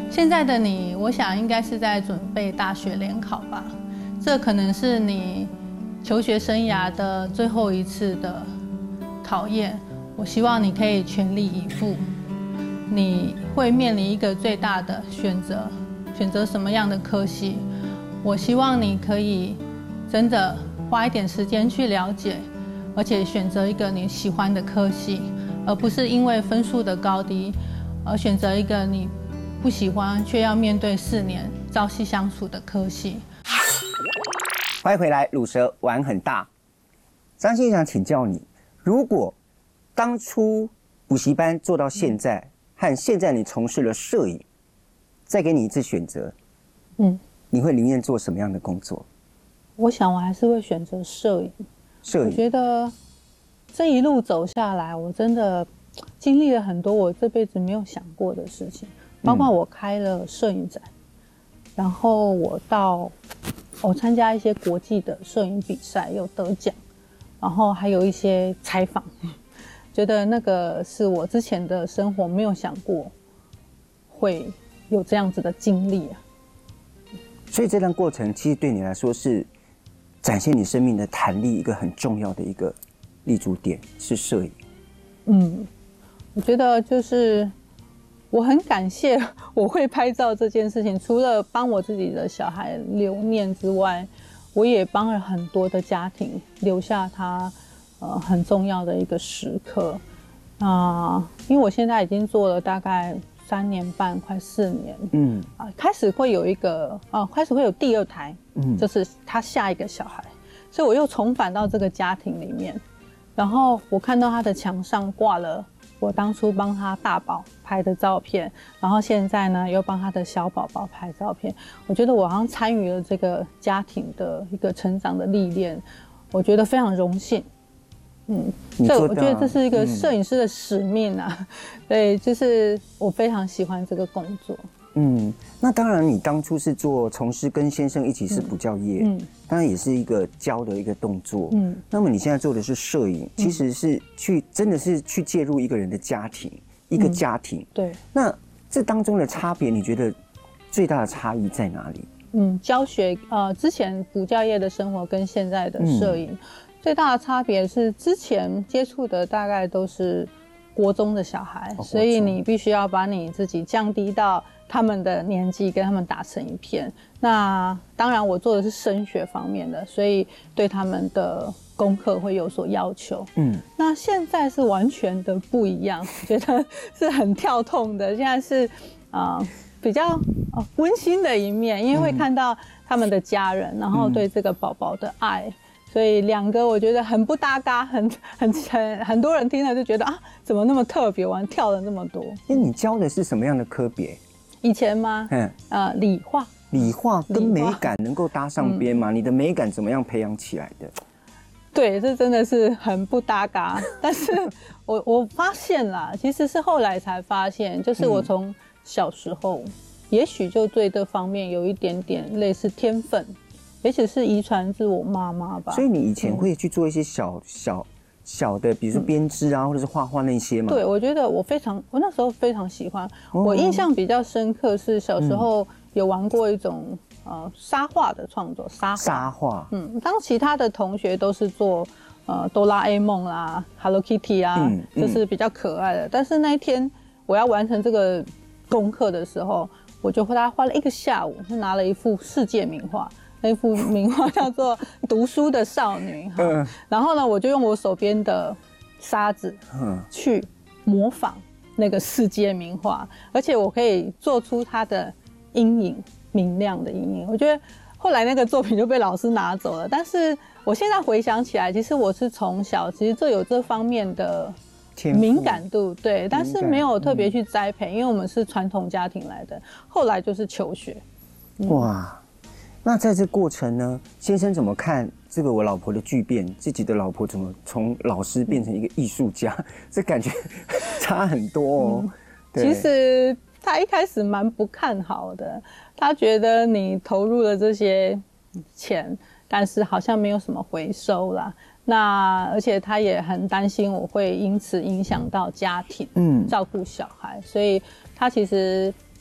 现在的你，我想应该是在准备大学联考吧，这可能是你求学生涯的最后一次的考验。我希望你可以全力以赴。你会面临一个最大的选择，选择什么样的科系？我希望你可以真的花一点时间去了解，而且选择一个你喜欢的科系，而不是因为分数的高低而选择一个你不喜欢却要面对4年朝夕相处的科系。 欢迎回来，鲁蛇玩很大。张先生想请教你，如果当初补习班做到现在，和现在你从事了摄影，再给你一次选择，你会宁愿做什么样的工作？ 我想我还是会选择摄影。我觉得这一路走下来，我真的经历了很多我这辈子没有想过的事情，包括我开了摄影展，然后我参加一些国际的摄影比赛有得奖，然后还有一些采访，觉得那个是我之前的生活没有想过会有这样子的经历啊。 所以这段过程其实对你来说是展现你生命的弹力一个很重要的一个立足点，是摄影。 我觉得就是我很感谢我会拍照这件事情，除了帮我自己的小孩留念之外，我也帮了很多的家庭留下他很重要的一个时刻。因为我现在已经做了大概3年半，快4年。开始会有第2胎，就是他下一个小孩，所以我又重返到这个家庭里面，然后我看到他的墙上挂了我当初帮他大宝拍的照片，然后现在呢又帮他的小宝宝拍照片，我觉得我好像参与了这个家庭的一个成长的历练，我觉得非常荣幸。所以我觉得这是一个摄影师的使命啊。对，就是我非常喜欢这个工作。 那当然你当初是从事跟先生一起是补教业，当然也是一个教的一个动作。那么你现在做的是摄影，其实是真的是去介入一个人的家庭，一个家庭。 对。 那这当中的差别，你觉得最大的差异在哪里？ 教学之前补教业的生活跟现在的摄影。最大的差别是，之前接触的大概都是国中的小孩，所以你必须要把你自己降低到他们的年纪，跟他们打成一片。那当然，我做的是升学方面的，所以对他们的功课会有所要求。那现在是完全的不一样，觉得是很跳痛的。现在是比较温馨的一面，因为会看到他们的家人，然后对这个宝宝的爱。所以2个我觉得很不搭嘎，很多人听了就觉得怎么那么特别，玩跳了那么多。 因为你教的是什么样的科别？ 以前吗？理化。 理化跟美感能够搭上边吗？你的美感怎么样培养起来的？ 对，这真的是很不搭嘎。但是我发现啦，其实是后来才发现，就是我从小时候，也许就对这方面有一点点类似天分。也许是遗传自我妈妈吧。 所以你以前会去做一些小的，比如说编织啊，或者是画画那些吗？ 对，我觉得我那时候非常喜欢。我印象比较深刻是小时候有玩过一种沙画的创作，沙画。当其他的同学都是做哆啦 A 梦啦、Hello Kitty 啊，就是比较可爱的。但是那一天我要完成这个功课的时候，我就花了1个下午，就拿了一幅世界名画。那幅名画叫做《读书的少女》然后呢，我就用我手边的沙子去模仿那个世界名画，而且我可以做出它的阴影，明亮的阴影。我觉得后来那个作品就被老师拿走了，但是我现在回想起来，其实我是从小其实就有这方面的敏感度，对，但是没有特别去栽培，因为我们是传统家庭来的，后来就是求学。 哇！那在这过程呢，先生怎么看这个我老婆的巨变？自己的老婆怎么从老师变成一个艺术家？这感觉差很多哦。 其实他一开始蛮不看好的，他觉得你投入了这些钱，但是好像没有什么回收啦。那而且他也很担心我会因此影响到家庭，照顾小孩，所以他其实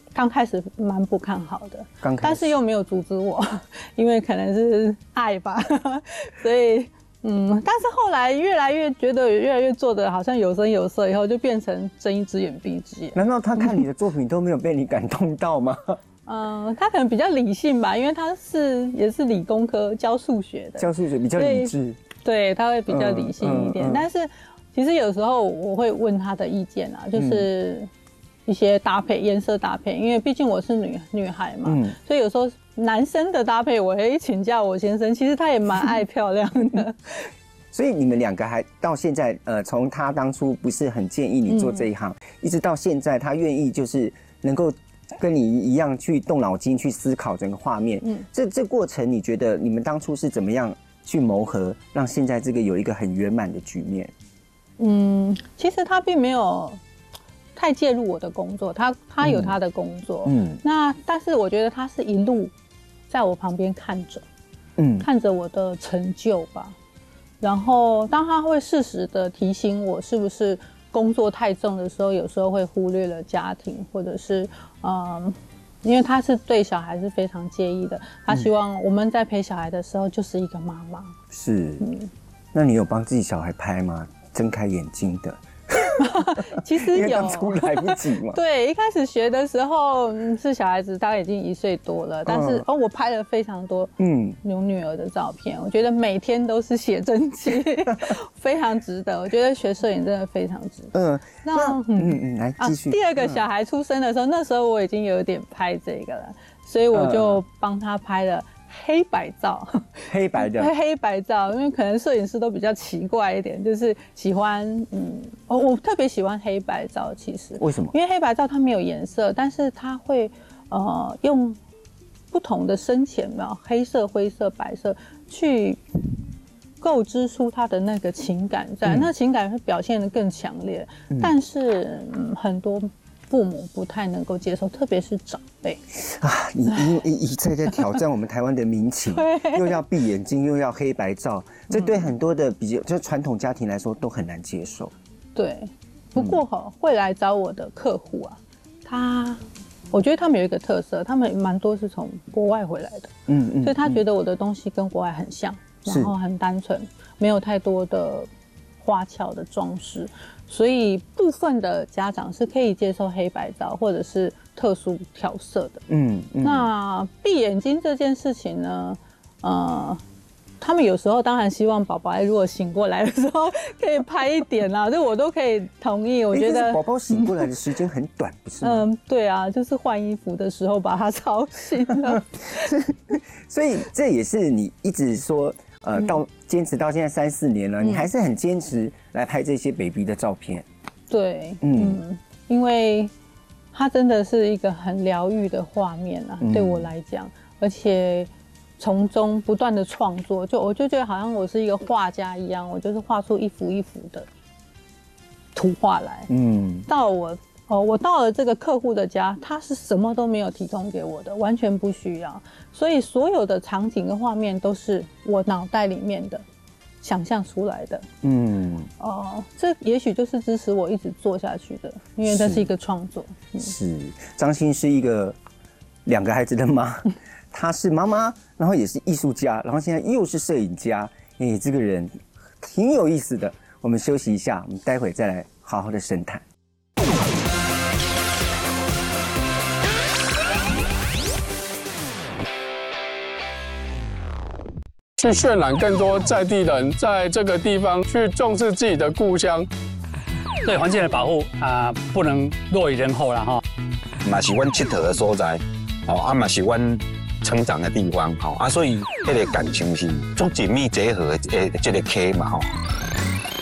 刚开始蛮不看好的，但是又没有阻止我，因为可能是爱吧，所以但是后来越来越觉得越来越做的好像有声有色，以后就变成睁一只眼闭一只眼。 难道他看你的作品都没有被你感动到吗？ 他可能比较理性吧，因为他也是理工科教数学的， 教数学比较理智， 对，他会比较理性一点。但是其实有时候我会问他的意见啊，就是一些搭配颜色搭配，因为毕竟我是女孩嘛，所以有时候男生的搭配我会请教我先生，其实他也蛮爱漂亮的。 所以你们两个还到现在，从他当初不是很建议你做这一行，一直到现在他愿意就是能够跟你一样去动脑筋去思考整个画面。这过程你觉得你们当初是怎么样去谋合，让现在这个有一个很圆满的局面？ 其实他并没有太介入我的工作，他有他的工作，那但是我觉得他是一路在我旁边看着，看着我的成就吧。然后当他会适时的提醒我是不是工作太重的时候，有时候会忽略了家庭，或者是因为他是对小孩是非常介意的，他希望我们在陪小孩的时候就是一个妈妈。是， 那你有帮自己小孩拍吗？睁开眼睛的。 其实有，因为当初来不及嘛。 对，一开始学的时候是小孩子，大概已经1岁多了，但是我拍了非常多有女儿的照片，我觉得每天都是写真集，非常值得。我觉得学摄影真的非常值得。来继续。第二个小孩出生的时候，那时候我已经有点拍这个了，所以我就帮他拍了黑白照，黑白照，因为可能摄影师都比较奇怪一点，就是喜欢我特别喜欢黑白照。其实为什么？ 因为黑白照它没有颜色，但是它会用不同的深浅，黑色、灰色、白色去构织出它的那个情感在，那情感会表现得更强烈。但是很多父母不太能够接受，特别是长辈啊！你一再在挑战我们台湾的民情，又要闭眼睛，又要黑白照，这对很多的就是传统家庭来说都很难接受。 对，不过会来找我的客户啊，我觉得他们有一个特色，他们蛮多是从国外回来的，所以他觉得我的东西跟国外很像，然后很单纯，没有太多的花俏的装饰。所以部分的家长是可以接受黑白照或者是特殊调色的。那闭眼睛这件事情呢，他们有时候当然希望宝宝如果醒过来的时候可以拍一点啊，这我都可以同意。我觉得宝宝醒过来的时间很短，不是吗？ 对啊，就是换衣服的时候把他吵醒了。 所以这也是你一直说。到坚持到现在3、4年了，你还是很坚持来拍这些 baby 的照片。对， 因为它真的是一个很疗愈的画面啊，对我来讲，而且从中不断的创作，我就觉得好像我是一个画家一样，我就是画出一幅一幅的图画来。我到了这个客户的家，他是什么都没有提供给我的，完全不需要，所以所有的场景跟画面都是我脑袋里面的想象出来的。这也许就是支持我一直做下去的，因为这是一个创作。 是张欣是一个2个孩子的妈，她是妈妈，然后也是艺术家，然后现在又是摄影家，这个人挺有意思的。我们休息一下，我们待会再来好好的深谈。 去渲染更多在地人在这个地方去重视自己的故乡， 对环境的保护不能落于人后了哈。 嘛是阮佚佗的所在，嘛是阮成长的地方，所以这个感情是足紧密结合的这个溪嘛